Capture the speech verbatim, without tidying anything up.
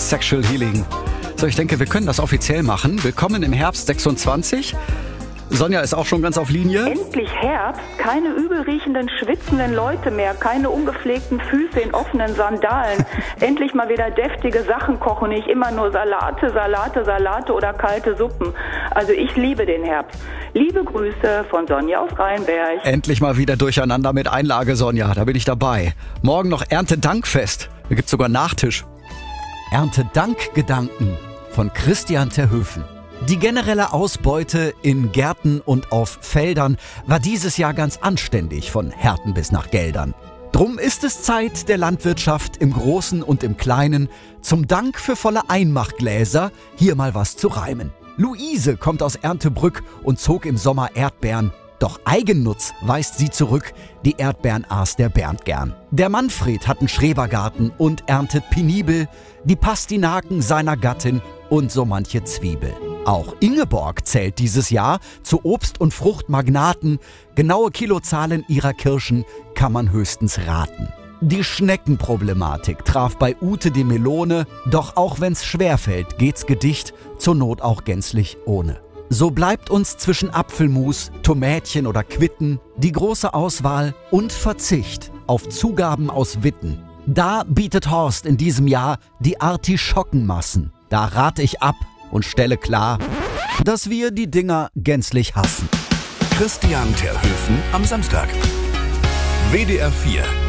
Sexual Healing. So, ich denke, wir können das offiziell machen. Willkommen im Herbst sechsundzwanzig. Sonja ist auch schon ganz auf Linie. Endlich Herbst, keine übelriechenden, schwitzenden Leute mehr, keine ungepflegten Füße in offenen Sandalen. Endlich mal wieder deftige Sachen kochen, nicht immer nur Salate, Salate, Salate oder kalte Suppen. Also ich liebe den Herbst. Liebe Grüße von Sonja aus Rheinberg. Endlich mal wieder durcheinander mit Einlage, Sonja, da bin ich dabei. Morgen noch Erntedankfest. Da gibt's sogar Nachtisch. Erntedankgedanken von Christian Terhöfen. Die generelle Ausbeute in Gärten und auf Feldern war dieses Jahr ganz anständig von Härten bis nach Geldern. Drum ist es Zeit der Landwirtschaft im Großen und im Kleinen, zum Dank für volle Einmachgläser hier mal was zu reimen. Luise kommt aus Erntebrück und zog im Sommer Erdbeeren. Doch Eigennutz weist sie zurück, die Erdbeeren aß der Bernd gern. Der Manfred hat einen Schrebergarten und erntet penibel die Pastinaken seiner Gattin und so manche Zwiebel. Auch Ingeborg zählt dieses Jahr zu Obst- und Fruchtmagnaten. Genaue Kilozahlen ihrer Kirschen kann man höchstens raten. Die Schneckenproblematik traf bei Ute die Melone, doch auch wenn's schwerfällt, geht's Gedicht zur Not auch gänzlich ohne. So bleibt uns zwischen Apfelmus, Tomätchen oder Quitten die große Auswahl und Verzicht auf Zugaben aus Witten. Da bietet Horst in diesem Jahr die Artischockenmassen. Da rate ich ab und stelle klar, dass wir die Dinger gänzlich hassen. Christian Terhöfen am Samstag. W D R vier